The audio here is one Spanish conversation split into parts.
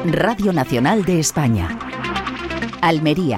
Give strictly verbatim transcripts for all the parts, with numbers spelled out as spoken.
Radio Nacional de España. Almería.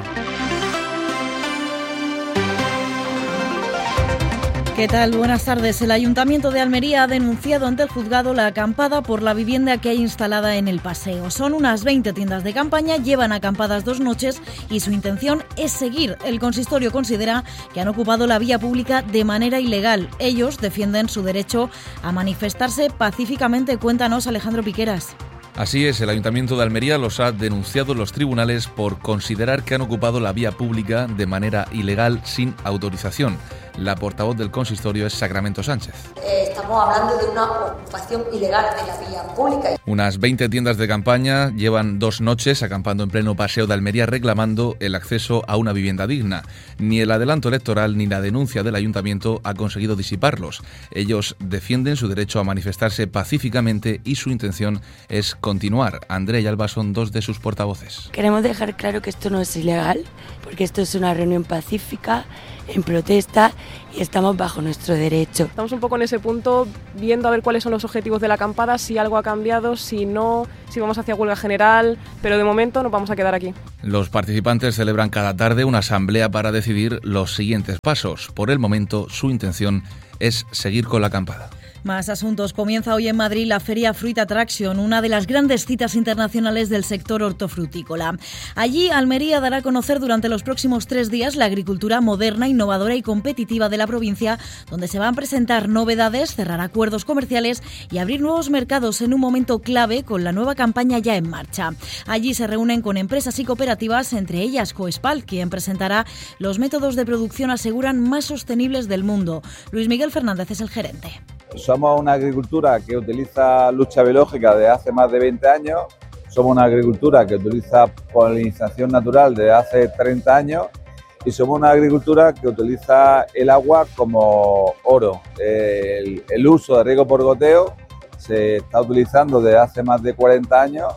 ¿Qué tal? Buenas tardes. El Ayuntamiento de Almería ha denunciado ante el juzgado la acampada por la vivienda que hay instalada en el paseo. Son unas veinte tiendas de campaña, llevan acampadas dos noches y su intención es seguir. El consistorio considera que han ocupado la vía pública de manera ilegal. Ellos defienden su derecho a manifestarse pacíficamente. Cuéntanos, Alejandro Piqueras. Así es, el Ayuntamiento de Almería los ha denunciado en los tribunales por considerar que han ocupado la vía pública de manera ilegal sin autorización. La portavoz del consistorio es Sacramento Sánchez. Eh, estamos hablando de una ocupación ilegal de la vía pública. Unas veinte tiendas de campaña llevan dos noches acampando en pleno paseo de Almería reclamando el acceso a una vivienda digna. Ni el adelanto electoral ni la denuncia del Ayuntamiento ha conseguido disiparlos. Ellos defienden su derecho a manifestarse pacíficamente y su intención es continuar. Andrea y Alba son dos de sus portavoces. Queremos dejar claro que esto no es ilegal, porque esto es una reunión pacífica, en protesta, y estamos bajo nuestro derecho. Estamos un poco en ese punto, viendo a ver cuáles son los objetivos de la acampada, si algo ha cambiado, si no, si vamos hacia huelga general, pero de momento nos vamos a quedar aquí. Los participantes celebran cada tarde una asamblea para decidir los siguientes pasos. Por el momento, su intención es seguir con la acampada. Más asuntos. Comienza hoy en Madrid la Feria Fruit Attraction, una de las grandes citas internacionales del sector hortofrutícola. Allí, Almería dará a conocer durante los próximos tres días la agricultura moderna, innovadora y competitiva de la provincia, donde se van a presentar novedades, cerrar acuerdos comerciales y abrir nuevos mercados en un momento clave con la nueva campaña ya en marcha. Allí se reúnen con empresas y cooperativas, entre ellas Coespal, quien presentará los métodos de producción, aseguran, más sostenibles del mundo. Luis Miguel Fernández es el gerente. Somos una agricultura que utiliza lucha biológica desde hace más de veinte años, somos una agricultura que utiliza polinización natural desde hace treinta años y somos una agricultura que utiliza el agua como oro. El, el uso de riego por goteo se está utilizando desde hace más de cuarenta años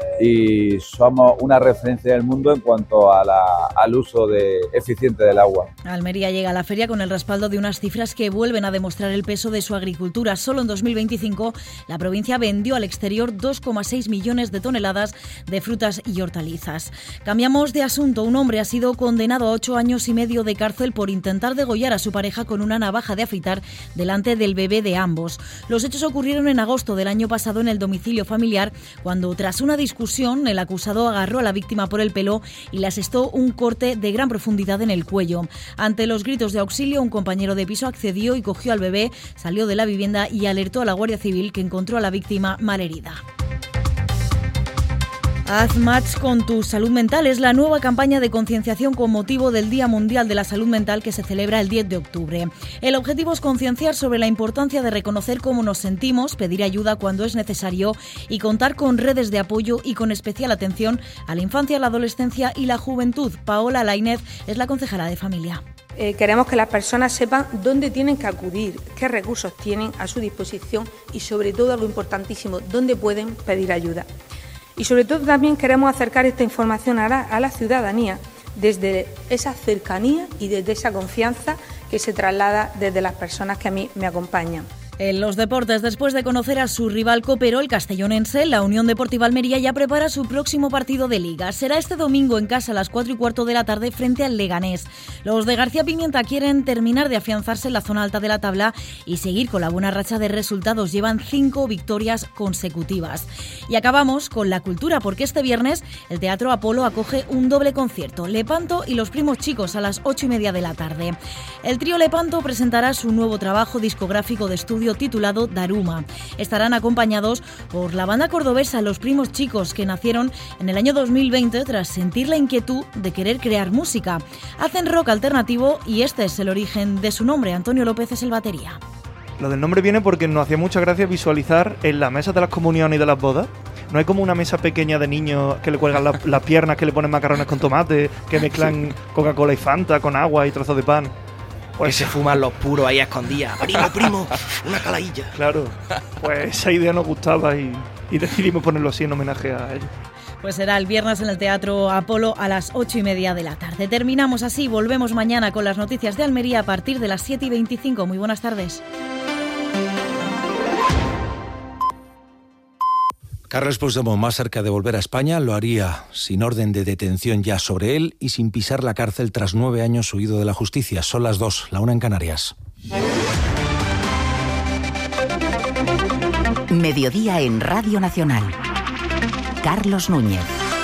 y somos una referencia del mundo en cuanto a la, al uso de, eficiente del agua. Almería llega a la feria con el respaldo de unas cifras que vuelven a demostrar el peso de su agricultura. Solo en dos mil veinticinco la provincia vendió al exterior dos coma seis millones de toneladas de frutas y hortalizas. Cambiamos de asunto. Un hombre ha sido condenado a ocho años y medio de cárcel por intentar degollar a su pareja con una navaja de afeitar delante del bebé de ambos. Los hechos ocurrieron en agosto del año pasado en el domicilio familiar, cuando tras una discusión el acusado agarró a la víctima por el pelo y le asestó un corte de gran profundidad en el cuello. Ante los gritos de auxilio, un compañero de piso accedió y cogió al bebé, salió de la vivienda y alertó a la Guardia Civil, que encontró a la víctima malherida. Haz match con tu salud mental es la nueva campaña de concienciación con motivo del Día Mundial de la Salud Mental que se celebra el diez de octubre. El objetivo es concienciar sobre la importancia de reconocer cómo nos sentimos, pedir ayuda cuando es necesario y contar con redes de apoyo y con especial atención a la infancia, la adolescencia y la juventud. Paola Lainez es la concejala de familia. Eh, queremos que las personas sepan dónde tienen que acudir, qué recursos tienen a su disposición y sobre todo, algo importantísimo, dónde pueden pedir ayuda. Y sobre todo también queremos acercar esta información a la, a la ciudadanía desde esa cercanía y desde esa confianza que se traslada desde las personas que a mí me acompañan. En los deportes, después de conocer a su rival copero, el castellonense, la Unión Deportiva Almería ya prepara su próximo partido de Liga. Será este domingo en casa a las cuatro y cuarto de la tarde frente al Leganés. Los de García Pimienta quieren terminar de afianzarse en la zona alta de la tabla y seguir con la buena racha de resultados. Llevan cinco victorias consecutivas. Y acabamos con la cultura, porque este viernes el Teatro Apolo acoge un doble concierto. Lepanto y Los Primos Chicos a las ocho y media de la tarde. El trío Lepanto presentará su nuevo trabajo discográfico de estudio titulado Daruma. Estarán acompañados por la banda cordobesa Los Primos Chicos, que nacieron en el año dos mil veinte tras sentir la inquietud de querer crear música. Hacen rock alternativo y este es el origen de su nombre. Antonio López es el batería. Lo del nombre viene porque nos hacía mucha gracia visualizar en la mesa de las comuniones y de las bodas. No hay como una mesa pequeña de niños que le cuelgan la, las piernas, que le ponen macarrones con tomate, que mezclan Coca-Cola y Fanta con agua y trozos de pan. Pues que se fuman los puros ahí a escondidas. Primo, primo, una calailla. Claro, pues esa idea nos gustaba y, y decidimos ponerlo así en homenaje a ellos. Pues será el viernes en el Teatro Apolo a las ocho y media de la tarde. Terminamos así, volvemos mañana con las noticias de Almería a partir de las siete y veinticinco. Muy buenas tardes. Carles Puigdemont, más cerca de volver a España, lo haría sin orden de detención ya sobre él y sin pisar la cárcel tras nueve años huido de la justicia. Son las dos, la una en Canarias. Mediodía en Radio Nacional. Carlos Núñez.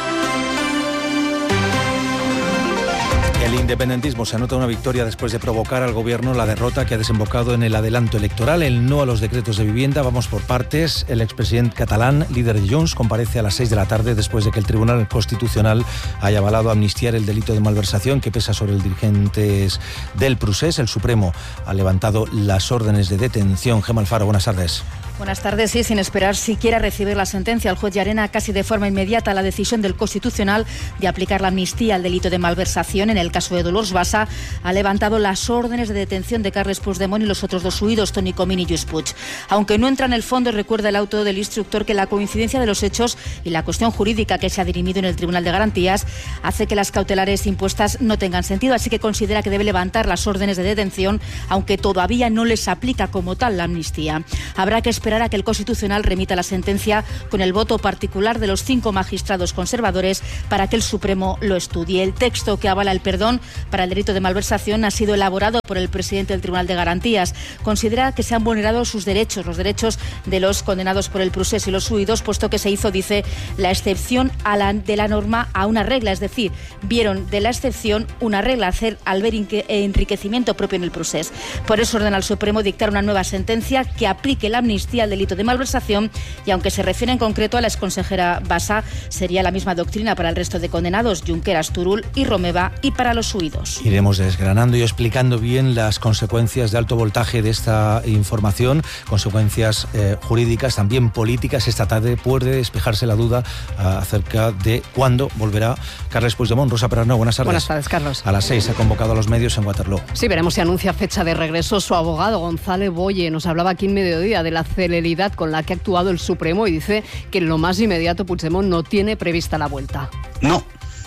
El independentismo se anota una victoria después de provocar al gobierno la derrota que ha desembocado en el adelanto electoral, el no a los decretos de vivienda. Vamos por partes. El expresidente catalán, líder de Junts, comparece a las seis de la tarde después de que el Tribunal Constitucional haya avalado amnistiar el delito de malversación que pesa sobre los dirigentes del Procés. El Supremo ha levantado las órdenes de detención. Gemma Alfaro, buenas tardes. Buenas tardes. Sí, sin esperar siquiera recibir la sentencia, el juez Llarena casi de forma inmediata la decisión del Constitucional de aplicar la amnistía al delito de malversación en el caso de Dolors Bassa ha levantado las órdenes de detención de Carles Puigdemont y los otros dos huidos, Toni Comín y Lluís Puig. Aunque no entra en el fondo, recuerda el auto del instructor que la coincidencia de los hechos y la cuestión jurídica que se ha dirimido en el Tribunal de Garantías hace que las cautelares impuestas no tengan sentido, así que considera que debe levantar las órdenes de detención, aunque todavía no les aplica como tal la amnistía. Habrá que esperar a que el Constitucional remita la sentencia con el voto particular de los cinco magistrados conservadores para que el Supremo lo estudie. El texto que avala el perdón para el delito de malversación ha sido elaborado por el presidente del Tribunal de Garantías. Considera que se han vulnerado sus derechos, los derechos de los condenados por el Procés y los huidos, puesto que se hizo, dice, la excepción a la, de la norma a una regla, es decir, vieron de la excepción una regla, hacer al ver enriquecimiento propio en el Procés. Por eso ordena al Supremo dictar una nueva sentencia que aplique la amnistía al delito de malversación y, aunque se refiere en concreto a la exconsejera Bassa, sería la misma doctrina para el resto de condenados, Junqueras, Turull y Romeva, y para los huidos. Iremos desgranando y explicando bien las consecuencias de alto voltaje de esta información, consecuencias eh, jurídicas, también políticas. Esta tarde puede despejarse la duda uh, acerca de cuándo volverá Carles Puigdemont. Rosa Perarnau, buenas tardes. Buenas tardes, Carlos. A las seis ha convocado a los medios en Waterloo. Sí, veremos si anuncia fecha de regreso. Su abogado, González Boye, nos hablaba aquí en Mediodía de la celeridad con la que ha actuado el Supremo y dice que en lo más inmediato Puigdemont no tiene prevista la vuelta. No.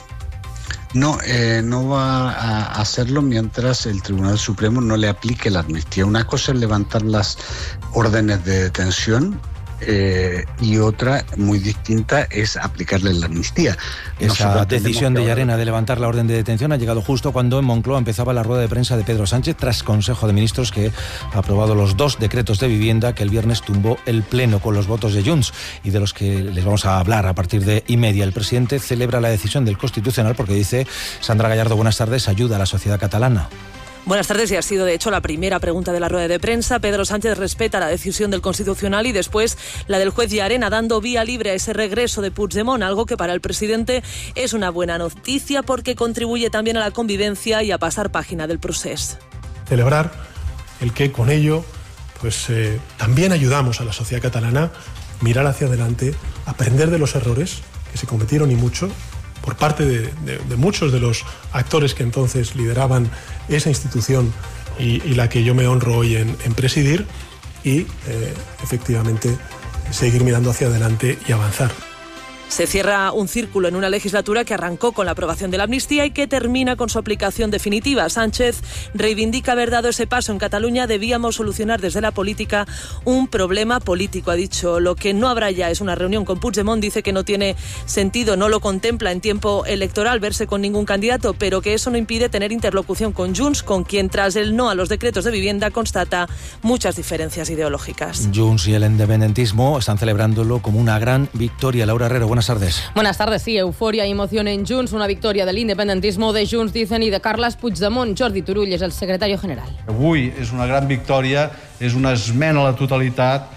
No, eh, no va a hacerlo mientras el Tribunal Supremo no le aplique la amnistía. Una cosa es levantar las órdenes de detención eh, y otra muy distinta es aplicarle la amnistía. Esa Nosotros decisión de que Llarena de levantar la orden de detención ha llegado justo cuando en Moncloa empezaba la rueda de prensa de Pedro Sánchez tras Consejo de Ministros, que ha aprobado los dos decretos de vivienda que el viernes tumbó el Pleno con los votos de Junts y de los que les vamos a hablar a partir de y media. El presidente celebra la decisión del Constitucional porque dice, Sandra Gallardo, buenas tardes, ayuda a la sociedad catalana. Buenas tardes, y ha sido de hecho la primera pregunta de la rueda de prensa. Pedro Sánchez respeta la decisión del Constitucional y después la del juez Llarena, dando vía libre a ese regreso de Puigdemont, algo que para el presidente es una buena noticia porque contribuye también a la convivencia y a pasar página del Procés. Celebrar el que con ello pues eh, también ayudamos a la sociedad catalana a mirar hacia adelante, aprender de los errores que se cometieron y mucho, por parte de, de, de muchos de los actores que entonces lideraban esa institución y, y la que yo me honro hoy en, en presidir, y eh, efectivamente seguir mirando hacia adelante y avanzar. Se cierra un círculo en una legislatura que arrancó con la aprobación de la amnistía y que termina con su aplicación definitiva. Sánchez reivindica haber dado ese paso en Cataluña. Debíamos solucionar desde la política un problema político, ha dicho. Lo que no habrá ya es una reunión con Puigdemont. Dice que no tiene sentido, no lo contempla en tiempo electoral verse con ningún candidato, pero que eso no impide tener interlocución con Junts, con quien tras el no a los decretos de vivienda constata muchas diferencias ideológicas. Junts y el independentismo están celebrándolo como una gran victoria. Laura Herrero, buenas tardes. Buenas tardes, sí, euforia y emoción en Junts, una victoria del independentismo de Junts, dicen, y de Carles Puigdemont. Jordi Turull és el secretario general. Avui és una gran victòria, és una esmena a la totalitat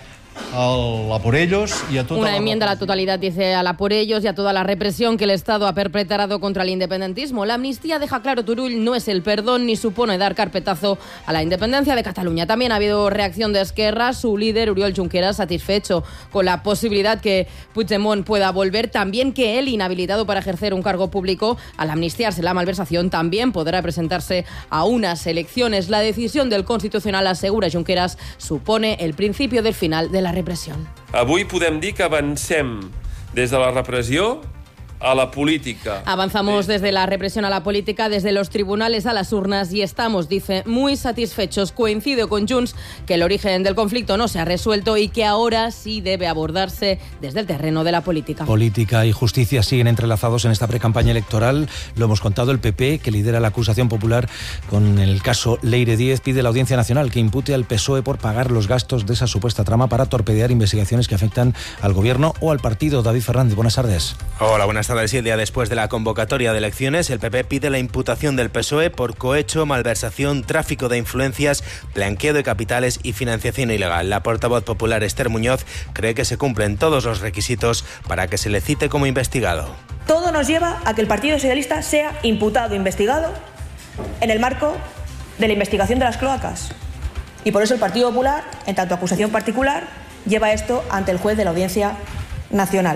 a por ellos y a toda Una la... enmienda a la totalidad, dice, a la por ellos y a toda la represión que el Estado ha perpetrado contra el independentismo. La amnistía, deja claro Turull, no es el perdón ni supone dar carpetazo a la independencia de Cataluña. También ha habido reacción de Esquerra, su líder Oriol Junqueras satisfecho con la posibilidad que Puigdemont pueda volver, también que él, inhabilitado para ejercer un cargo público, al amnistiarse la malversación, también podrá presentarse a unas elecciones. La decisión del Constitucional, asegura Junqueras, supone el principio del final de la repressió. Avui podem dir que avancem des de la repressió a la política. Avanzamos desde la represión a la política, desde los tribunales a las urnas y estamos, dice, muy satisfechos. Coincido con Junts que el origen del conflicto no se ha resuelto y que ahora sí debe abordarse desde el terreno de la política. Política y justicia siguen entrelazados en esta precampaña electoral. Lo hemos contado, el P P, que lidera la acusación popular con el caso Leire Díez, pide a la Audiencia Nacional que impute al P S O E por pagar los gastos de esa supuesta trama para torpedear investigaciones que afectan al gobierno o al partido. David Fernández, buenas tardes. Hola, buenas tardes. Y el día después de la convocatoria de elecciones, el P P pide la imputación del P S O E por cohecho, malversación, tráfico de influencias, blanqueo de capitales y financiación ilegal. La portavoz popular Esther Muñoz cree que se cumplen todos los requisitos para que se le cite como investigado. Todo nos lleva a que el Partido Socialista sea imputado, investigado, en el marco de la investigación de las cloacas. Y por eso el Partido Popular, en tanto acusación particular, lleva esto ante el juez de la Audiencia Nacional.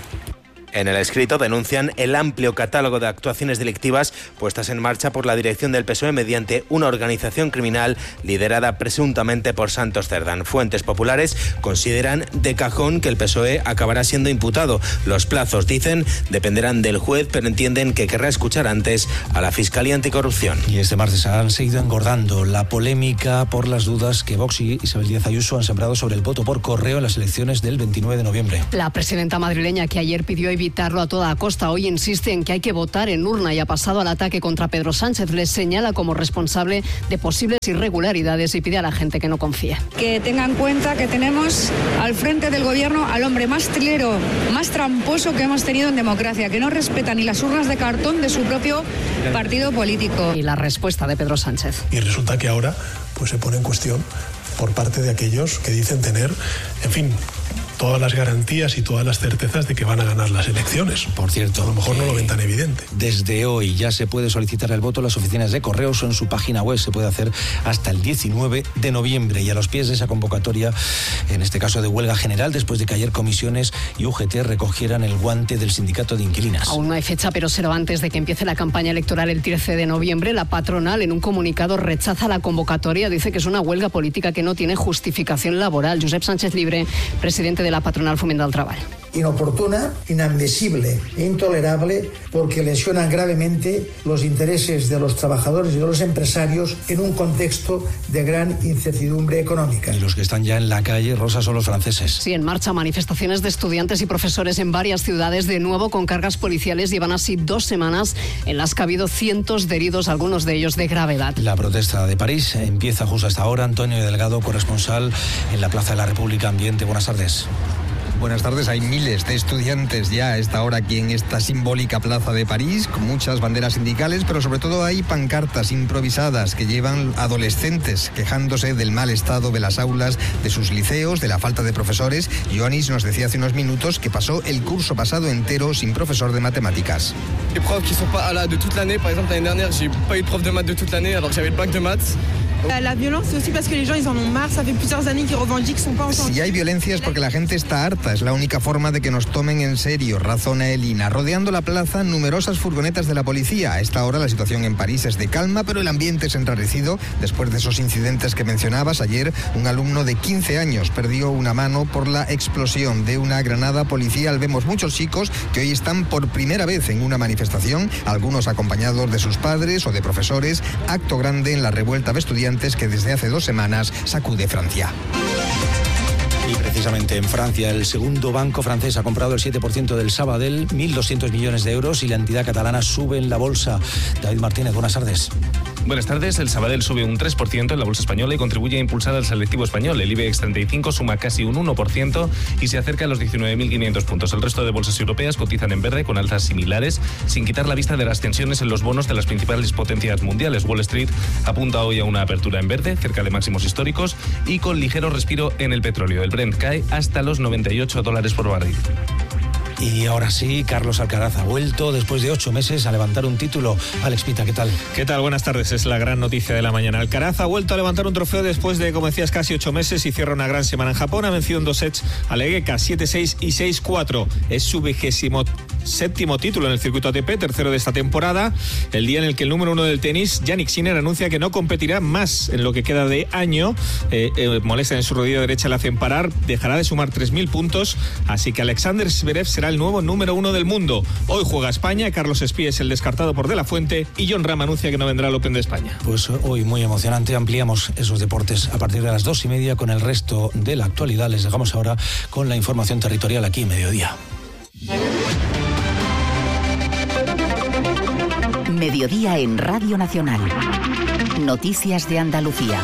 En el escrito denuncian el amplio catálogo de actuaciones delictivas puestas en marcha por la dirección del P S O E mediante una organización criminal liderada presuntamente por Santos Cerdán. Fuentes populares consideran de cajón que el P S O E acabará siendo imputado. Los plazos, dicen, dependerán del juez, pero entienden que querrá escuchar antes a la Fiscalía Anticorrupción. Y este martes han seguido engordando la polémica por las dudas que Vox y Isabel Díaz Ayuso han sembrado sobre el voto por correo en las elecciones del veintinueve de noviembre. La presidenta madrileña, que ayer pidió evitarlo a toda costa, hoy insiste en que hay que votar en urna y ha pasado al ataque contra Pedro Sánchez. Les señala como responsable de posibles irregularidades y pide a la gente que no confíe. Que tengan en cuenta que tenemos al frente del gobierno al hombre más trilero, más tramposo que hemos tenido en democracia, que no respeta ni las urnas de cartón de su propio partido político. Y la respuesta de Pedro Sánchez. Y resulta que ahora pues se pone en cuestión por parte de aquellos que dicen tener, en fin, todas las garantías y todas las certezas de que van a ganar las elecciones. Por cierto, a lo mejor no lo ven tan evidente. Desde hoy ya se puede solicitar el voto en las oficinas de correos o en su página web. Se puede hacer hasta el diecinueve de noviembre y a los pies de esa convocatoria, en este caso de huelga general, después de que ayer comisiones y U G T recogieran el guante del sindicato de inquilinas. Aún no hay fecha, pero será antes de que empiece la campaña electoral el trece de noviembre. La patronal, en un comunicado, rechaza la convocatoria. Dice que es una huelga política que no tiene justificación laboral. Josep Sánchez Libre, presidente de la patronal Foment del Treball. Inoportuna, inadmisible e intolerable porque lesionan gravemente los intereses de los trabajadores y de los empresarios en un contexto de gran incertidumbre económica. Y los que están ya en la calle, Rosa, son los franceses. Sí, en marcha manifestaciones de estudiantes y profesores en varias ciudades, de nuevo con cargas policiales. Llevan así dos semanas en las que ha habido cientos de heridos, algunos de ellos de gravedad. La protesta de París empieza justo hasta ahora. Antonio Delgado, corresponsal en la Plaza de la República. Ambiente, buenas tardes. Buenas tardes. Hay miles de estudiantes ya a esta hora aquí en esta simbólica plaza de París, con muchas banderas sindicales, pero sobre todo hay pancartas improvisadas que llevan adolescentes quejándose del mal estado de las aulas de sus liceos, de la falta de profesores. Ioannis nos decía hace unos minutos que pasó el curso pasado entero sin profesor de matemáticas. Les profs qui sont pas là de toute l'année, par exemple l'année dernière, j'ai pas eu de prof de maths de toute l'année alors que j'avais le bac de maths. La violence, c'est aussi parce que les gens ils en ont marre, ça fait plusieurs années qu'ils revendiquent, sont pas entendus. Si hay violencia es porque la gente está harta, es la única forma de que nos tomen en serio, razona Elina. Rodeando la plaza, numerosas furgonetas de la policía. A esta hora la situación en París es de calma, pero el ambiente es enrarecido después de esos incidentes que mencionabas. Ayer un alumno de quince años perdió una mano por la explosión de una granada policial. Vemos muchos chicos que hoy están por primera vez en una manifestación, algunos acompañados de sus padres o de profesores. Acto grande en la revuelta de estudiantes que desde hace dos semanas sacude Francia. Y precisamente en Francia, el segundo banco francés ha comprado el siete por ciento del Sabadell, mil doscientos millones de euros, y la entidad catalana sube en la bolsa. David Martínez, buenas tardes. Buenas tardes. El Sabadell sube un tres por ciento en la bolsa española y contribuye a impulsar al selectivo español. El IBEX treinta y cinco suma casi un uno por ciento y se acerca a los diecinueve mil quinientos puntos. El resto de bolsas europeas cotizan en verde con alzas similares, sin quitar la vista de las tensiones en los bonos de las principales potencias mundiales. Wall Street apunta hoy a una apertura en verde, cerca de máximos históricos, y con ligero respiro en el petróleo. El Brent cae hasta los noventa y ocho dólares por barril. Y ahora sí, Carlos Alcaraz ha vuelto después de ocho meses a levantar un título. Alex Pita, ¿qué tal? ¿Qué tal? Buenas tardes. Es la gran noticia de la mañana. Alcaraz ha vuelto a levantar un trofeo después de, como decías, casi ocho meses y cierra una gran semana en Japón. Ha vencido en dos sets a Legeka, siete seis y seis cuatro. Es su vigésimo séptimo título en el circuito A T P, tercero de esta temporada, el día en el que el número uno del tenis, Jannik Sinner, anuncia que no competirá más en lo que queda de año. Eh, eh, molestia en su rodilla derecha le hacen parar, dejará de sumar tres mil puntos, así que Alexander Zverev será el nuevo número uno del mundo. Hoy juega España, Carlos Espí es el descartado por De La Fuente y Jon Rahm anuncia que no vendrá al Open de España. Pues hoy muy emocionante, ampliamos esos deportes a partir de las dos y media con el resto de la actualidad. Les dejamos ahora con la información territorial aquí en Mediodía. Mediodía en Radio Nacional. Noticias de Andalucía.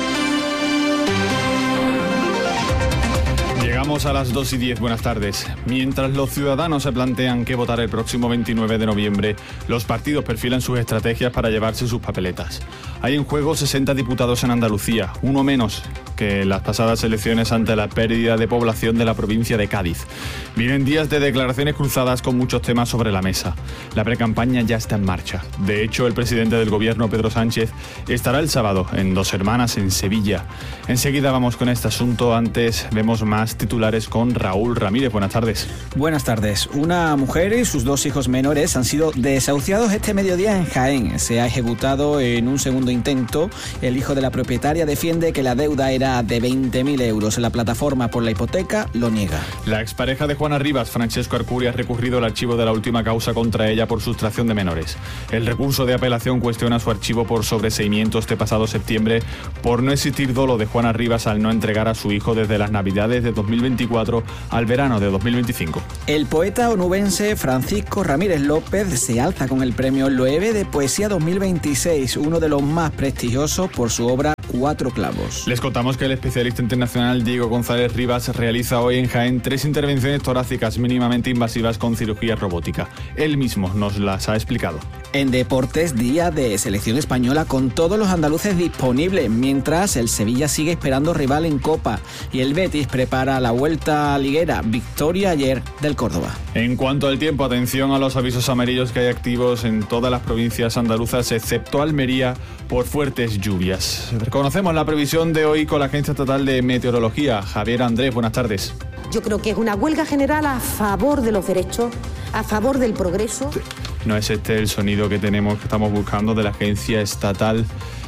Llegamos a las dos y diez, buenas tardes. Mientras los ciudadanos se plantean qué votar el próximo veintinueve de noviembre, los partidos perfilan sus estrategias para llevarse sus papeletas. Hay en juego sesenta diputados en Andalucía, uno menos que las pasadas elecciones ante la pérdida de población de la provincia de Cádiz. Vienen días de declaraciones cruzadas con muchos temas sobre la mesa. La precampaña ya está en marcha. De hecho, el presidente del gobierno, Pedro Sánchez, estará el sábado en Dos Hermanas, en Sevilla. Enseguida vamos con este asunto. Antes vemos más titulares con Raúl Ramírez. Buenas tardes. Buenas tardes. Una mujer y sus dos hijos menores han sido desahuciados este mediodía en Jaén. Se ha ejecutado en un segundo intento. El hijo de la propietaria defiende que la deuda era de veinte mil euros. La plataforma por la hipoteca lo niega. La expareja de Juana Rivas, Francesco Arcuri, ha recurrido al archivo de la última causa contra ella por sustracción de menores. El recurso de apelación cuestiona su archivo por sobreseimiento este pasado septiembre por no existir dolo de Juana Rivas al no entregar a su hijo desde las navidades de dos mil veinticuatro al verano de dos mil veinticinco. El poeta onubense Francisco Ramírez López se alza con el premio Loewe de Poesía dos mil veintiséis, uno de los más prestigiosos por su obra Cuatro clavos. Les contamos que el especialista internacional Diego González Rivas realiza hoy en Jaén tres intervenciones torácicas mínimamente invasivas con cirugía robótica. Él mismo nos las ha explicado. En deportes, día de selección española con todos los andaluces disponibles, mientras el Sevilla sigue esperando rival en Copa y el Betis prepara la vuelta liguera. Victoria ayer del Córdoba. En cuanto al tiempo, atención a los avisos amarillos que hay activos en todas las provincias andaluzas, excepto Almería, por fuertes lluvias. Conocemos la previsión de hoy con la Agencia Estatal de Meteorología. Javier Andrés, buenas tardes. Yo creo que es una huelga general a favor de los derechos, a favor del progreso. No es este el sonido que tenemos, que estamos buscando de la Agencia Estatal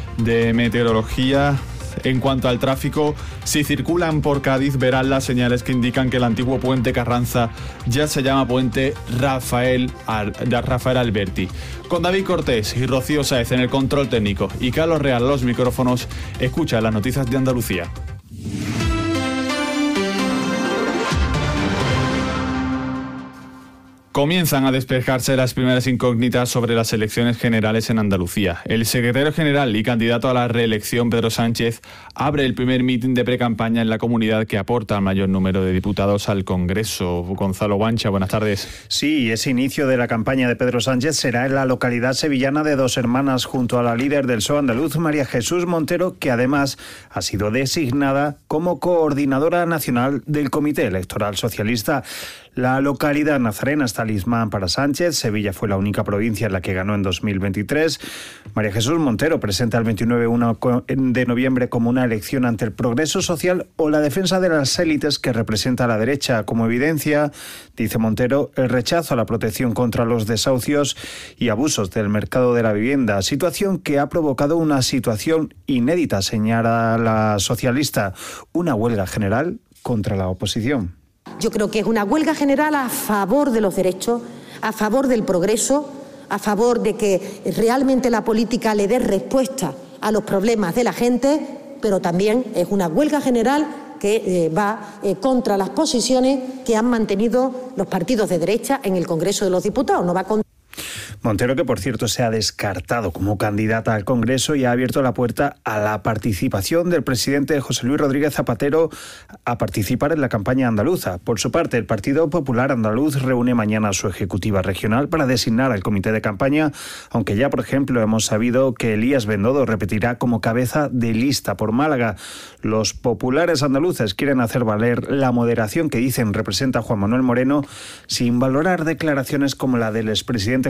de Meteorología. En cuanto al tráfico, si circulan por Cádiz verán las señales que indican que el antiguo puente Carranza ya se llama puente Rafael, Al- Rafael Alberti. Con David Cortés y Rocío Sáez en el control técnico y Carlos Real a los micrófonos, escucha las noticias de Andalucía. Comienzan a despejarse las primeras incógnitas sobre las elecciones generales en Andalucía. El secretario general y candidato a la reelección, Pedro Sánchez, abre el primer mitin de precampaña en la comunidad que aporta el mayor número de diputados al Congreso. Gonzalo Guancha, buenas tardes. Sí, ese inicio de la campaña de Pedro Sánchez será en la localidad sevillana de Dos Hermanas, junto a la líder del P S O E andaluz, María Jesús Montero, que además ha sido designada como coordinadora nacional del Comité Electoral Socialista. La localidad nazarena es talismán para Sánchez. Sevilla fue la única provincia en la que ganó en dos mil veintitrés. María Jesús Montero presenta el veintinueve de noviembre como una elección ante el progreso social o la defensa de las élites que representa la derecha. Como evidencia, dice Montero, el rechazo a la protección contra los desahucios y abusos del mercado de la vivienda, situación que ha provocado una situación inédita, señala la socialista, una huelga general contra la oposición. Yo creo que es una huelga general a favor de los derechos, a favor del progreso, a favor de que realmente la política le dé respuesta a los problemas de la gente, pero también es una huelga general que eh, va eh, contra las posiciones que han mantenido los partidos de derecha en el Congreso de los Diputados. No va contra Montero, que por cierto se ha descartado como candidata al Congreso y ha abierto la puerta a la participación del presidente José Luis Rodríguez Zapatero a participar en la campaña andaluza. Por su parte, el Partido Popular Andaluz reúne mañana a su ejecutiva regional para designar al comité de campaña, aunque ya, por ejemplo, hemos sabido que Elías Bendodo repetirá como cabeza de lista por Málaga. Los populares andaluces quieren hacer valer la moderación que dicen representa Juan Manuel Moreno, sin valorar declaraciones como la del expresidente José María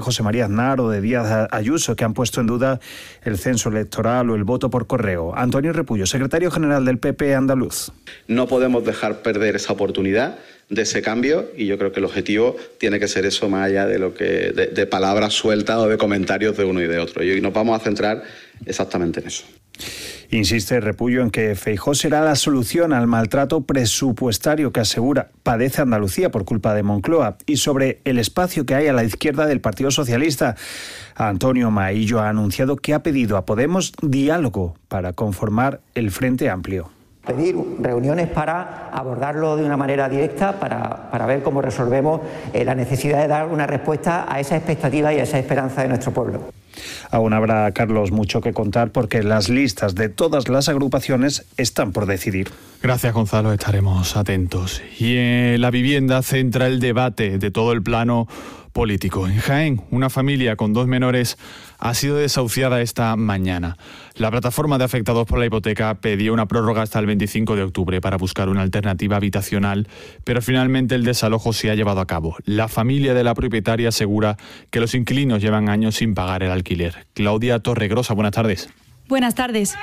de Aznar o de Díaz Ayuso, que han puesto en duda el censo electoral o el voto por correo. Antonio Repullo, secretario general del P P andaluz. No podemos dejar perder esa oportunidad de ese cambio, y yo creo que el objetivo tiene que ser eso, más allá de lo que de, de palabras sueltas o de comentarios de uno y de otro. Y nos vamos a centrar exactamente en eso. Insiste Repullo en que Feijóo será la solución al maltrato presupuestario que asegura padece Andalucía por culpa de Moncloa, y sobre el espacio que hay a la izquierda del Partido Socialista. Antonio Maillo ha anunciado que ha pedido a Podemos diálogo para conformar el Frente Amplio. Pedir reuniones para abordarlo de una manera directa, para, para ver cómo resolvemos eh, la necesidad de dar una respuesta a esa expectativa y a esa esperanza de nuestro pueblo. Aún habrá, Carlos, mucho que contar porque las listas de todas las agrupaciones están por decidir. Gracias, Gonzalo, estaremos atentos. Y en la vivienda centra el debate de todo el plano político. En Jaén, una familia con dos menores ha sido desahuciada esta mañana. La plataforma de afectados por la hipoteca pedía una prórroga hasta el veinticinco de octubre para buscar una alternativa habitacional, pero finalmente el desalojo se ha llevado a cabo. La familia de la propietaria asegura que los inquilinos llevan años sin pagar el alquiler. Claudia Torregrosa, buenas tardes. Buenas tardes.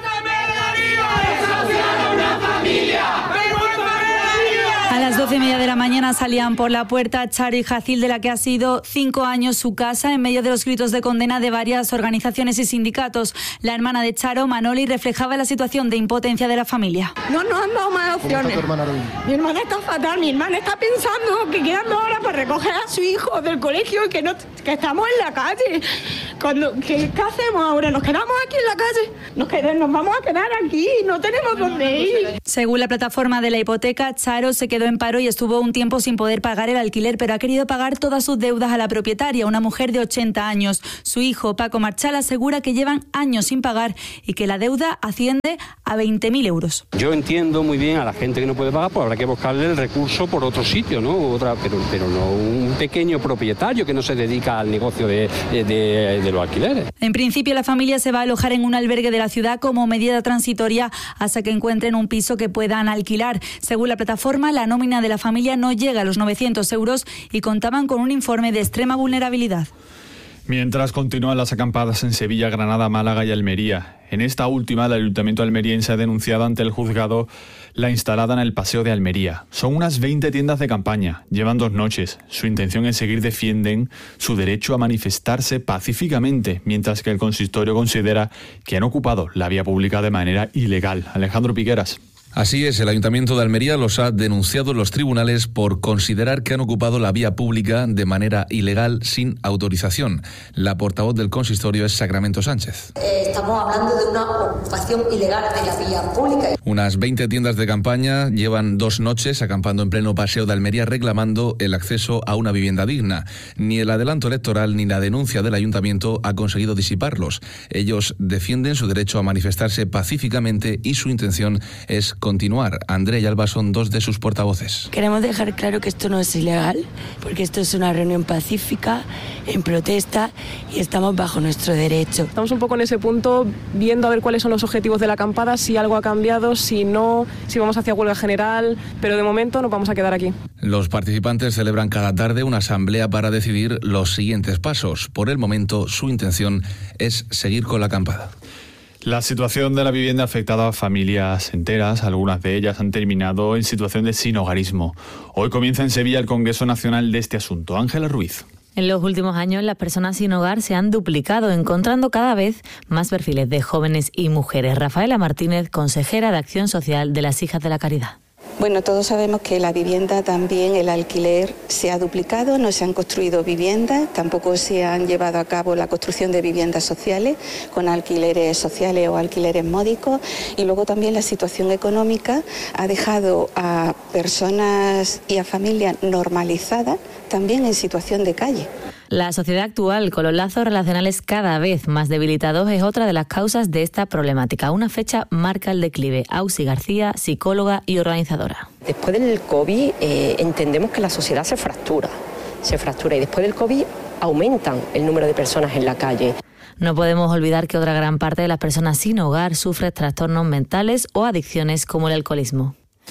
A las doce y media de la mañana salían por la puerta Charo y Jacil, de la que ha sido cinco años su casa, en medio de los gritos de condena de varias organizaciones y sindicatos. La hermana de Charo, Manoli, reflejaba la situación de impotencia de la familia. No nos han dado más opciones. ¿Cómo está tu hermana ahora mismo? Mi hermana está fatal. Mi hermana está pensando que quedan dos horas para recoger a su hijo del colegio y que, no, que estamos en la calle. Cuando, ¿qué, ¿Qué hacemos ahora? ¿Nos quedamos aquí en la calle? Nos, quedamos, nos vamos a quedar aquí. No tenemos dónde ir. Según la plataforma de la hipoteca, Charo se quedó en paro y estuvo un tiempo sin poder pagar el alquiler, pero ha querido pagar todas sus deudas a la propietaria, una mujer de ochenta años. Su hijo, Paco Marchal, asegura que llevan años sin pagar y que la deuda asciende a veinte mil euros. Yo entiendo muy bien a la gente que no puede pagar, pues habrá que buscarle el recurso por otro sitio, ¿no? Otra, pero, pero no un pequeño propietario que no se dedica al negocio de, de, de, de los alquileres. En principio, la familia se va a alojar en un albergue de la ciudad como medida transitoria hasta que encuentren un piso que puedan alquilar. Según la plataforma, la nómina de la familia no llega a los novecientos euros y contaban con un informe de extrema vulnerabilidad. Mientras continúan las acampadas en Sevilla, Granada, Málaga y Almería. En esta última, el Ayuntamiento almeriense ha denunciado ante el juzgado la instalada en el Paseo de Almería. Son unas veinte tiendas de campaña, llevan dos noches. Su intención es seguir defienden su derecho a manifestarse pacíficamente, mientras que el consistorio considera que han ocupado la vía pública de manera ilegal. Alejandro Piqueras. Así es, el Ayuntamiento de Almería los ha denunciado en los tribunales por considerar que han ocupado la vía pública de manera ilegal sin autorización. La portavoz del consistorio es Sacramento Sánchez. Eh, estamos hablando de una ocupación ilegal de la vía pública. Unas veinte tiendas de campaña llevan dos noches acampando en pleno Paseo de Almería reclamando el acceso a una vivienda digna. Ni el adelanto electoral ni la denuncia del Ayuntamiento ha conseguido disiparlos. Ellos defienden su derecho a manifestarse pacíficamente y su intención es continuar. Andrea y Alba son dos de sus portavoces. Queremos dejar claro que esto no es ilegal, porque esto es una reunión pacífica, en protesta, y estamos bajo nuestro derecho. Estamos un poco en ese punto, viendo a ver cuáles son los objetivos de la acampada, si algo ha cambiado, si no, si vamos hacia huelga general, pero de momento nos vamos a quedar aquí. Los participantes celebran cada tarde una asamblea para decidir los siguientes pasos. Por el momento, su intención es seguir con la acampada. La situación de la vivienda ha afectado a familias enteras. Algunas de ellas han terminado en situación de sinhogarismo. Hoy comienza en Sevilla el Congreso Nacional de este asunto. Ángela Ruiz. En los últimos años, las personas sin hogar se han duplicado, encontrando cada vez más perfiles de jóvenes y mujeres. Rafaela Martínez, consejera de Acción Social de las Hijas de la Caridad. Bueno, todos sabemos que la vivienda también, el alquiler se ha duplicado, no se han construido viviendas, tampoco se han llevado a cabo la construcción de viviendas sociales con alquileres sociales o alquileres módicos, y luego también la situación económica ha dejado a personas y a familias normalizadas también en situación de calle. La sociedad actual, con los lazos relacionales cada vez más debilitados, es otra de las causas de esta problemática. Una fecha marca el declive. Ausi García, psicóloga y organizadora. Después del COVID eh, entendemos que la sociedad se fractura, se fractura y después del COVID aumentan el número de personas en la calle. No podemos olvidar que otra gran parte de las personas sin hogar sufre trastornos mentales o adicciones como el alcoholismo.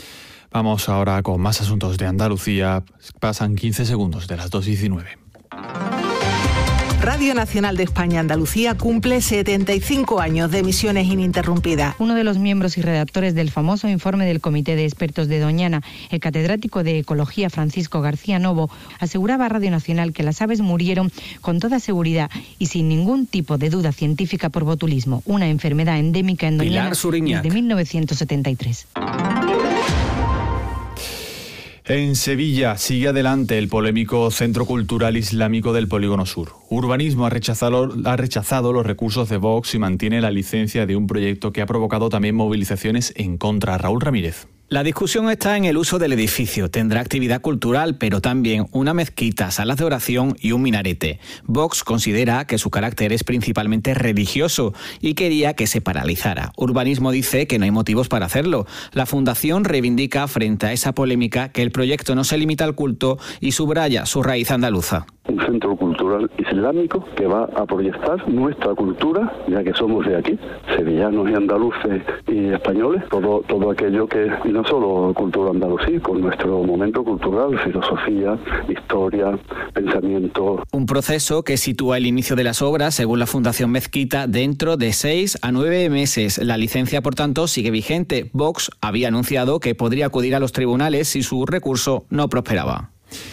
Vamos ahora con más asuntos de Andalucía. Pasan quince segundos de las dos y diecinueve. Radio Nacional de España Andalucía cumple setenta y cinco años de emisiones ininterrumpidas. Uno de los miembros y redactores del famoso informe del Comité de Expertos de Doñana, el catedrático de Ecología Francisco García Novo, aseguraba a Radio Nacional que las aves murieron con toda seguridad y sin ningún tipo de duda científica por botulismo, una enfermedad endémica en Doñana desde mil novecientos setenta y tres. En Sevilla sigue adelante el polémico Centro Cultural Islámico del Polígono Sur. Urbanismo ha rechazado, ha rechazado los recursos de Vox y mantiene la licencia de un proyecto que ha provocado también movilizaciones en contra. Raúl Ramírez. La discusión está en el uso del edificio. Tendrá actividad cultural, pero también una mezquita, salas de oración y un minarete. Vox considera que su carácter es principalmente religioso y quería que se paralizara. Urbanismo dice que no hay motivos para hacerlo. La Fundación reivindica frente a esa polémica que el proyecto no se limita al culto y subraya su raíz andaluza. Un centro cultural islámico que va a proyectar nuestra cultura, ya que somos de aquí, sevillanos y andaluces y españoles, todo todo aquello que, y no solo cultura andalusí, con nuestro momento cultural, filosofía, historia, pensamiento. Un proceso que sitúa el inicio de las obras, según la Fundación Mezquita, dentro de seis a nueve meses. La licencia, por tanto, sigue vigente. Vox había anunciado que podría acudir a los tribunales si su recurso no prosperaba.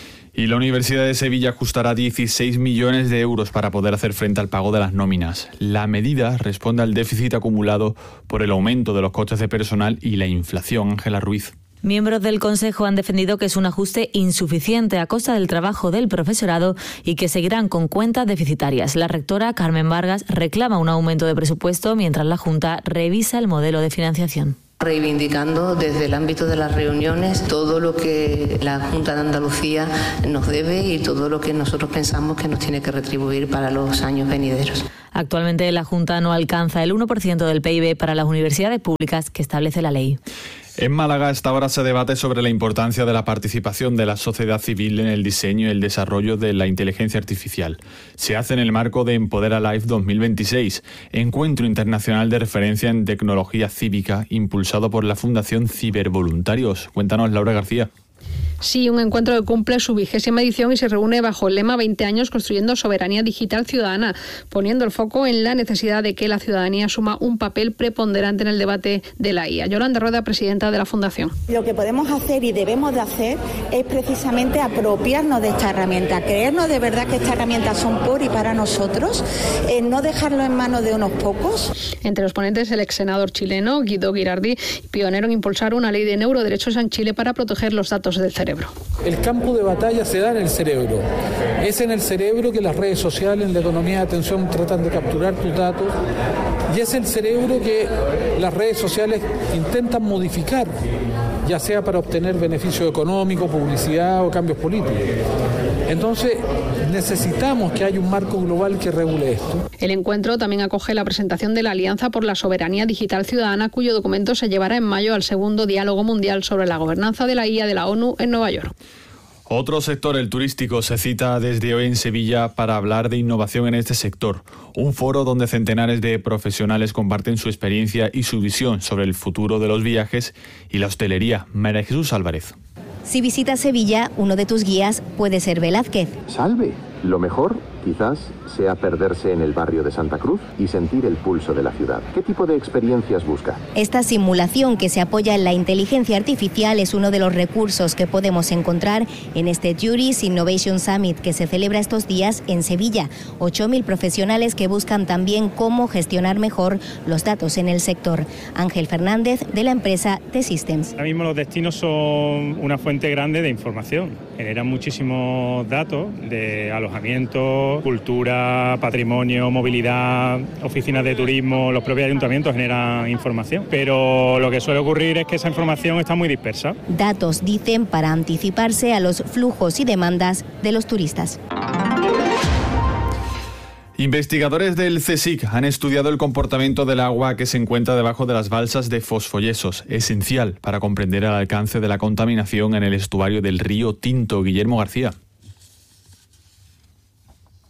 Y la Universidad de Sevilla ajustará dieciséis millones de euros para poder hacer frente al pago de las nóminas. La medida responde al déficit acumulado por el aumento de los costes de personal y la inflación. Ángela Ruiz. Miembros del Consejo han defendido que es un ajuste insuficiente a costa del trabajo del profesorado y que seguirán con cuentas deficitarias. La rectora Carmen Vargas reclama un aumento de presupuesto mientras la Junta revisa el modelo de financiación. Reivindicando desde el ámbito de las reuniones todo lo que la Junta de Andalucía nos debe y todo lo que nosotros pensamos que nos tiene que retribuir para los años venideros. Actualmente la Junta no alcanza el uno por ciento del P I B para las universidades públicas que establece la ley. En Málaga, a esta hora se debate sobre la importancia de la participación de la sociedad civil en el diseño y el desarrollo de la inteligencia artificial. Se hace en el marco de Empodera Live dos mil veintiséis, encuentro internacional de referencia en tecnología cívica impulsado por la Fundación Cibervoluntarios. Cuéntanos, Laura García. Sí, un encuentro que cumple su vigésima edición y se reúne bajo el lema veinte años construyendo soberanía digital ciudadana, poniendo el foco en la necesidad de que la ciudadanía asuma un papel preponderante en el debate de la I A. Yolanda Rueda, presidenta de la Fundación. Lo que podemos hacer y debemos de hacer es precisamente apropiarnos de esta herramienta, creernos de verdad que estas herramientas son por y para nosotros, eh, no dejarlo en manos de unos pocos. Entre los ponentes, el ex senador chileno Guido Girardi, pionero en impulsar una ley de neuroderechos en Chile para proteger los datos del cerebro. El campo de batalla se da en el cerebro. Es en el cerebro que las redes sociales, en la economía de atención, tratan de capturar tus datos. Y es el cerebro que las redes sociales intentan modificar, ya sea para obtener beneficio económico, publicidad o cambios políticos. Entonces, necesitamos que haya un marco global que regule esto. El encuentro también acoge la presentación de la Alianza por la Soberanía Digital Ciudadana, cuyo documento se llevará en mayo al segundo Diálogo Mundial sobre la Gobernanza de la I A de la ONU en Nueva York. Otro sector, el turístico, se cita desde hoy en Sevilla para hablar de innovación en este sector. Un foro donde centenares de profesionales comparten su experiencia y su visión sobre el futuro de los viajes y la hostelería. María Jesús Álvarez. Si visitas Sevilla, uno de tus guías puede ser Velázquez. Salve. Lo mejor, quizás, sea perderse en el barrio de Santa Cruz y sentir el pulso de la ciudad. ¿Qué tipo de experiencias busca? Esta simulación, que se apoya en la inteligencia artificial, es uno de los recursos que podemos encontrar en este Tourist Innovation Summit que se celebra estos días en Sevilla. ocho mil profesionales que buscan también cómo gestionar mejor los datos en el sector. Ángel Fernández, de la empresa T-Systems. Ahora mismo los destinos son una fuente grande de información. Generan muchísimos datos de alojamiento, cultura, patrimonio, movilidad, oficinas de turismo. Los propios ayuntamientos generan información, pero lo que suele ocurrir es que esa información está muy dispersa. Datos, dicen, para anticiparse a los flujos y demandas de los turistas. Investigadores del CSIC han estudiado el comportamiento del agua que se encuentra debajo de las balsas de fosfoyesos, esencial para comprender el alcance de la contaminación en el estuario del río Tinto. Guillermo García.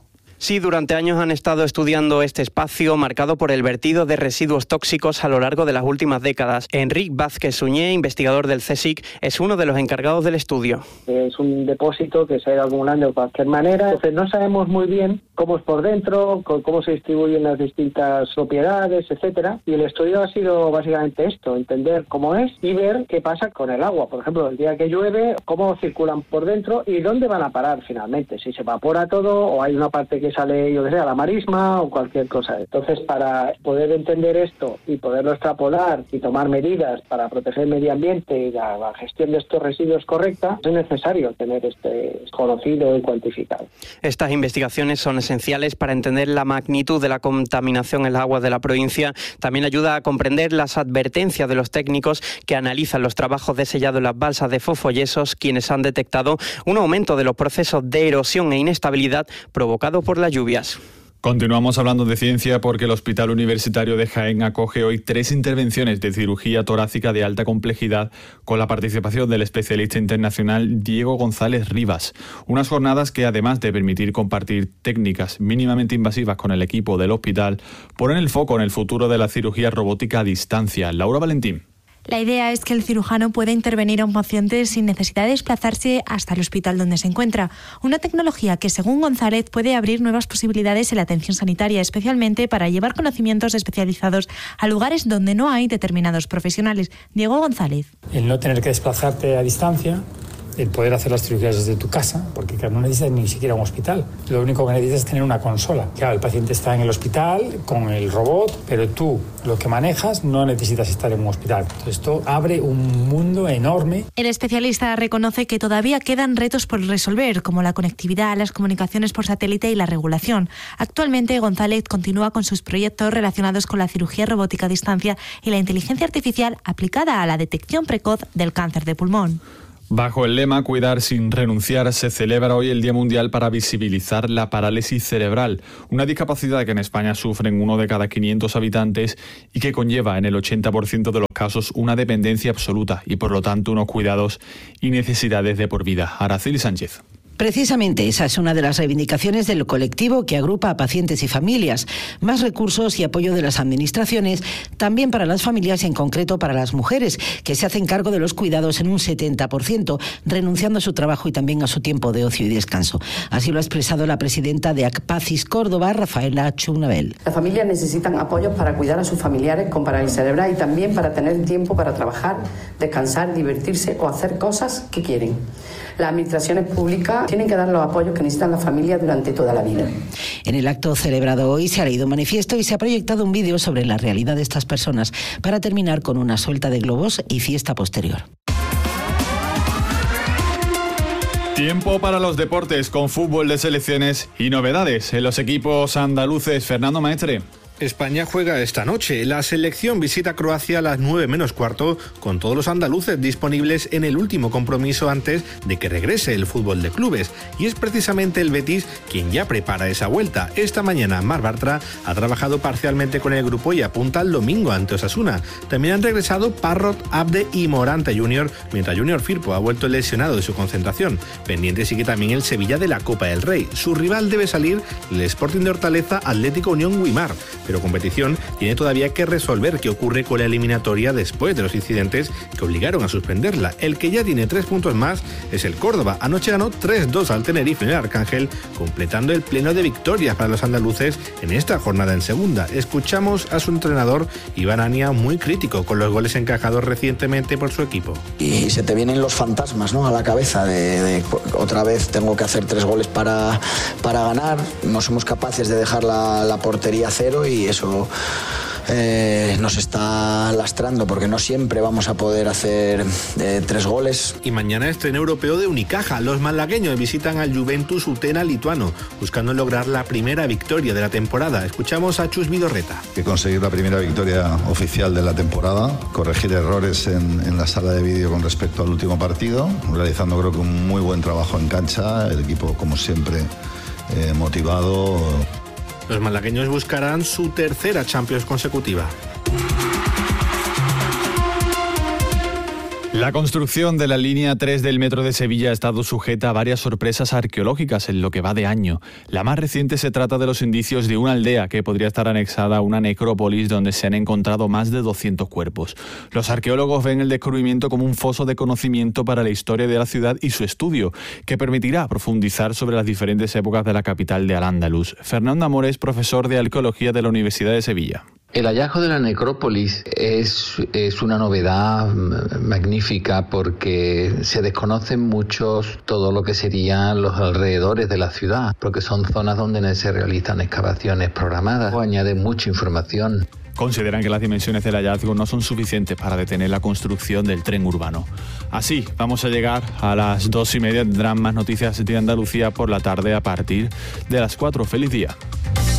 Sí, durante años han estado estudiando este espacio marcado por el vertido de residuos tóxicos a lo largo de las últimas décadas. Enric Vázquez Suñé, investigador del C SIC, es uno de los encargados del estudio. Es un depósito que se ha ido acumulando de cualquier manera, entonces no sabemos muy bien cómo es por dentro, cómo se distribuyen las distintas propiedades, etcétera. Y el estudio ha sido básicamente esto, entender cómo es y ver qué pasa con el agua. Por ejemplo, el día que llueve, cómo circulan por dentro y dónde van a parar finalmente. Si se evapora todo o hay una parte que sale, yo que sé, a la marisma o cualquier cosa. Entonces, para poder entender esto y poderlo extrapolar y tomar medidas para proteger el medio ambiente y la, la gestión de estos residuos correcta, es necesario tener este conocido y cuantificado. Estas investigaciones son esenciales para entender la magnitud de la contaminación en las aguas de la provincia. También ayuda a comprender las advertencias de los técnicos que analizan los trabajos de sellado en las balsas de fosfoyesos, quienes han detectado un aumento de los procesos de erosión e inestabilidad provocados por las lluvias. Continuamos hablando de ciencia porque el Hospital Universitario de Jaén acoge hoy tres intervenciones de cirugía torácica de alta complejidad con la participación del especialista internacional Diego González Rivas. Unas jornadas que, además de permitir compartir técnicas mínimamente invasivas con el equipo del hospital, ponen el foco en el futuro de la cirugía robótica a distancia. Laura Valentín. La idea es que el cirujano pueda intervenir a un paciente sin necesidad de desplazarse hasta el hospital donde se encuentra. Una tecnología que, según González, puede abrir nuevas posibilidades en la atención sanitaria, especialmente para llevar conocimientos especializados a lugares donde no hay determinados profesionales. Diego González. El no tener que desplazarte a distancia, el poder hacer las cirugías desde tu casa, porque claro, no necesitas ni siquiera un hospital. Lo único que necesitas es tener una consola. Claro, el paciente está en el hospital con el robot, pero tú lo que manejas no necesitas estar en un hospital. Entonces, esto abre un mundo enorme. El especialista reconoce que todavía quedan retos por resolver, como la conectividad, las comunicaciones por satélite y la regulación. Actualmente, González continúa con sus proyectos relacionados con la cirugía robótica a distancia y la inteligencia artificial aplicada a la detección precoz del cáncer de pulmón. Bajo el lema Cuidar sin renunciar, se celebra hoy el Día Mundial para visibilizar la parálisis cerebral, una discapacidad que en España sufren uno de cada quinientos habitantes y que conlleva en el ochenta por ciento de los casos una dependencia absoluta y por lo tanto unos cuidados y necesidades de por vida. Araceli Sánchez. Precisamente esa es una de las reivindicaciones del colectivo que agrupa a pacientes y familias. Más recursos y apoyo de las administraciones, también para las familias y en concreto para las mujeres, que se hacen cargo de los cuidados en un setenta por ciento, renunciando a su trabajo y también a su tiempo de ocio y descanso. Así lo ha expresado la presidenta de ACPACIS Córdoba, Rafaela Chunabel. Las familias necesitan apoyos para cuidar a sus familiares con parálisis cerebral y también para tener tiempo para trabajar, descansar, divertirse o hacer cosas que quieren. Las administraciones públicas tienen que dar los apoyos que necesitan las familias durante toda la vida. En el acto celebrado hoy se ha leído un manifiesto y se ha proyectado un vídeo sobre la realidad de estas personas para terminar con una suelta de globos y fiesta posterior. Tiempo para los deportes con fútbol de selecciones y novedades en los equipos andaluces. Fernando Maestre. España juega esta noche. La selección visita Croacia a las nueve menos cuarto con todos los andaluces disponibles en el último compromiso antes de que regrese el fútbol de clubes. Y es precisamente el Betis quien ya prepara esa vuelta. Esta mañana Marc Bartra ha trabajado parcialmente con el grupo y apunta al domingo ante Osasuna. También han regresado Parrot, Abde y Morante Junior, mientras Junior Firpo ha vuelto lesionado de su concentración. Pendiente sigue también el Sevilla de la Copa del Rey. Su rival debe salir el Sporting de Hortaleza Atlético Unión Guimar. Pero competición tiene todavía que resolver qué ocurre con la eliminatoria después de los incidentes que obligaron a suspenderla. El que ya tiene tres puntos más es el Córdoba. Anoche ganó tres dos al Tenerife en el Arcángel, completando el pleno de victorias para los andaluces en esta jornada en segunda. Escuchamos a su entrenador Iván Ania, muy crítico con los goles encajados recientemente por su equipo. Y se te vienen los fantasmas, ¿no?, a la cabeza de, de otra vez tengo que hacer tres goles para, para ganar. No somos capaces de dejar la, la portería a cero y eso eh, nos está lastrando porque no siempre vamos a poder hacer eh, tres goles. Y mañana estreno europeo de Unicaja. Los malagueños visitan al Juventus Utena lituano buscando lograr la primera victoria de la temporada. Escuchamos a Chus Vidorreta. Que conseguir la primera victoria oficial de la temporada, corregir errores en, en la sala de vídeo con respecto al último partido, realizando creo que un muy buen trabajo en cancha, el equipo como siempre eh, motivado. Los malagueños buscarán su tercera Champions consecutiva. La construcción de la línea tres del metro de Sevilla ha estado sujeta a varias sorpresas arqueológicas en lo que va de año. La más reciente se trata de los indicios de una aldea que podría estar anexada a una necrópolis donde se han encontrado más de doscientos cuerpos. Los arqueólogos ven el descubrimiento como un foso de conocimiento para la historia de la ciudad y su estudio, que permitirá profundizar sobre las diferentes épocas de la capital de Al-Ándalus. Fernando Amor es profesor de arqueología de la Universidad de Sevilla. El hallazgo de la necrópolis es, es una novedad magnífica porque se desconocen muchos todo lo que serían los alrededores de la ciudad, porque son zonas donde se realizan excavaciones programadas o añaden mucha información. Consideran que las dimensiones del hallazgo no son suficientes para detener la construcción del tren urbano. Así, vamos a llegar a las dos y media. Tendrán más noticias de Andalucía por la tarde a partir de las cuatro. ¡Feliz día!